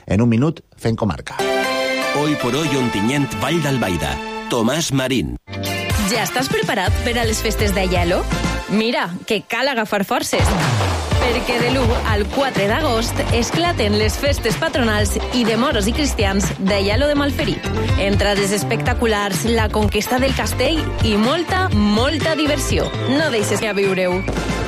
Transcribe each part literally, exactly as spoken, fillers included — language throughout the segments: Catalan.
En un minut, fent comarca. Hoy por hoy, Ontinyent, Vall d'Albaida. Tomàs Marín. Ja estàs preparat per a les festes d'Aielo? Mira, que cal agafar forces. Perquè de l'u al quatre d'agost esclaten les festes patronals i de moros i cristians d'Aielo de Malferit. Entrades espectaculars, la conquesta del castell i molta, molta diversió. No deixes que a viure-ho.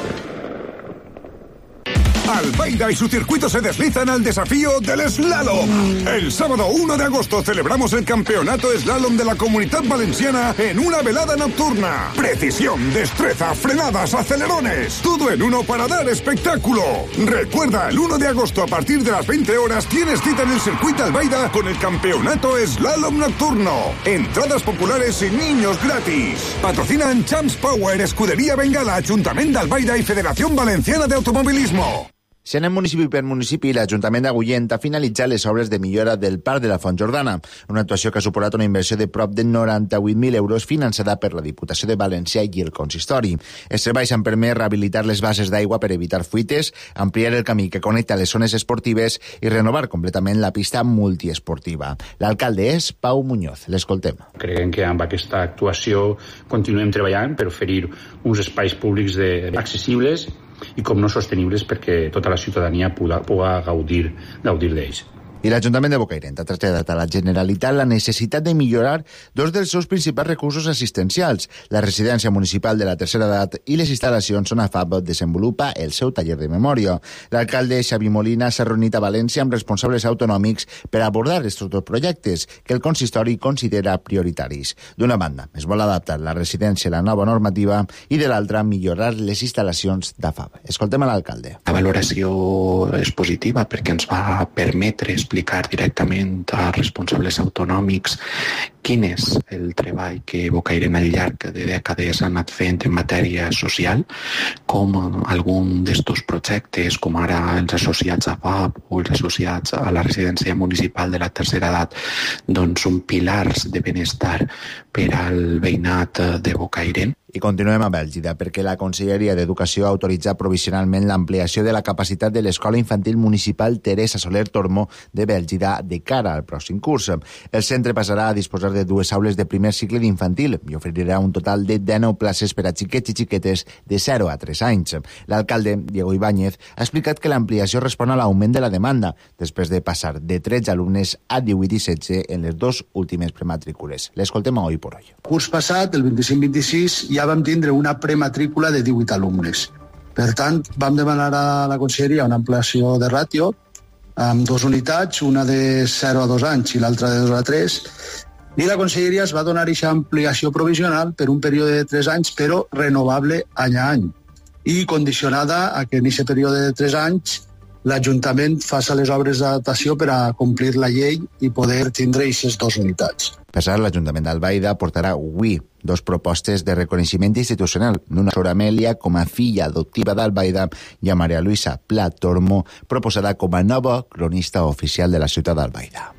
Albaida y su circuito se deslizan al desafío del slalom. El sábado uno de agosto celebramos el campeonato slalom de la Comunidad Valenciana en una velada nocturna. Precisión, destreza, frenadas, acelerones. Todo en uno para dar espectáculo. Recuerda, el uno de agosto a partir de las veinte horas tienes cita en el circuito Albaida con el campeonato slalom nocturno. Entradas populares y niños gratis. Patrocinan Champs Power, Escudería Bengala, Ayuntamiento de Albaida y Federación Valenciana de Automovilismo. Si anem municipi per municipi, l'Ajuntament d'Agullent ha finalitzat les obres de millora del Parc de la Font Jordana, una actuació que ha suposat una inversió de prop de noranta-vuit mil euros finançada per la Diputació de València i el Consistori. Els treballs han permès rehabilitar les bases d'aigua per evitar fuites, ampliar el camí que connecta les zones esportives i renovar completament la pista multiesportiva. L'alcalde és Pau Muñoz. L'escoltem. Creiem que amb aquesta actuació continuem treballant per oferir uns espais públics de, accessibles i com no sostenibles perquè tota la ciutadania puga, puga gaudir, gaudir d'ells. I l'Ajuntament de Bocairent ha traslladat a la Generalitat la necessitat de millorar dos dels seus principals recursos assistencials, la residència municipal de la tercera edat i les instal·lacions on A F A B desenvolupa el seu taller de memòria. L'alcalde Xavi Molina s'ha reunit a València amb responsables autonòmics per abordar aquests dos projectes que el consistori considera prioritaris. D'una banda, es vol adaptar la residència a la nova normativa i de l'altra, millorar les instal·lacions d'A F A B. Escoltem a l'alcalde. La valoració és positiva perquè ens va permetre explicar directament a responsables autonòmics quin és el treball que Bocairent al llarg de dècades ha anat fent en matèria social, com algun d'estos projectes, com ara els associats a F A B o els associats a la residència municipal de la tercera edat, doncs són pilars de benestar per al veïnat de Bocairent. I continuem a Bèlgida, perquè la Conselleria d'Educació ha autoritzat provisionalment l'ampliació de la capacitat de l'Escola Infantil Municipal Teresa Soler Tormo de Bèlgida de cara al pròxim curs. El centre passarà a disposar de dues aules de primer cicle d'infantil i oferirà un total de dinou places per a xiquets i xiquetes de zero a tres anys. L'alcalde, Diego Ibáñez, ha explicat que l'ampliació respon a l'augment de la demanda, després de passar de tretze alumnes a divuit i setze en les dues últimes prematrícules. L'escoltem a Hoy por Hoy. Curs passat, el vint-i-cinc vint-i-sis, ja vam tindre una prematrícula de divuit alumnes. Per tant, vam demanar a la Conselleria una ampliació de ràtio amb dues unitats, una de zero a dos anys i l'altra de dos a tres, i la Conselleria es va donar aquesta ampliació provisional per un període de tres anys, però renovable any a any, i condicionada a que en aquest període de tres anys l'Ajuntament faci les obres d'adaptació per a complir la llei i poder tindre aquestes dues unitats. Per cert, l'Ajuntament d'Albaida portarà avui dos propostes de reconeixement institucional, d'una Sora Amèlia com a filla adoptiva d'Albaida i a Maria Luisa Pla Tormo, proposada com a nova cronista oficial de la ciutat d'Albaida.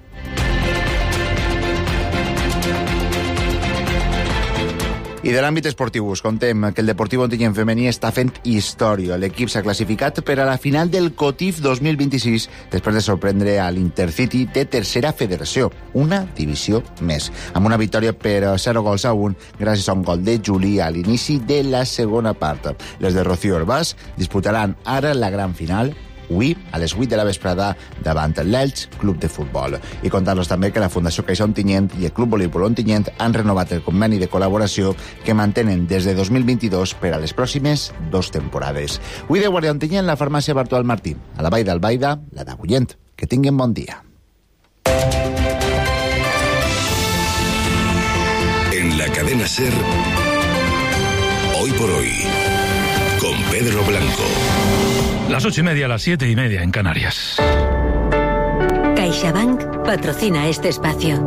I de l'àmbit esportiu us contem que el Deportiu Ontinyent femení està fent història. L'equip s'ha classificat per a la final del COTIF dos mil vint-i-sis després de sorprendre a l'Intercity de tercera federació, una divisió més, amb una victòria per zero gols a un gràcies a un gol de Juli a l'inici de la segona part. Les de Rocío Herbàs disputaran ara la gran final avui a les vuit de la vesprada davant l'Elx Club de Futbol. I contar-los també que la Fundació Caixa Ontinyent i el Club Voleibol Ontinyent han renovat el conveni de col·laboració que mantenen des de dos mil vint-i-dos per a les pròximes dos temporades. Avui de Guàrdia Ontinyent, la farmàcia Bartual Martí. A la Vall d'Albaida, la d'Agullent. Que tinguin bon dia. En la cadena SER, Hoy por Hoy, con Pedro Blanco. Las ocho y media, las siete y media en Canarias. CaixaBank patrocina este espacio.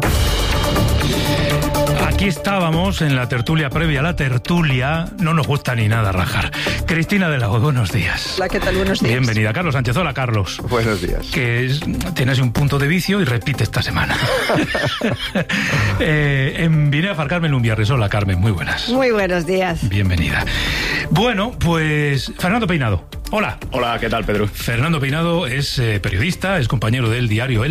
Aquí estábamos en la tertulia previa a la tertulia. No nos gusta ni nada rajar. Cristina de Lago, buenos días. Hola, ¿qué tal? Buenos días. Bienvenida. Carlos Sánchez, hola, Carlos. Buenos días. Que es, tienes un punto de vicio y repite esta semana. eh, en Binefar, Carmen Lumbiarres. Hola, Carmen, muy buenas. Muy buenos días. Bienvenida. Bueno, pues Fernando Peinado. Hola. Hola, ¿qué tal, Pedro? Fernando Peinado es eh, periodista, es compañero del diario El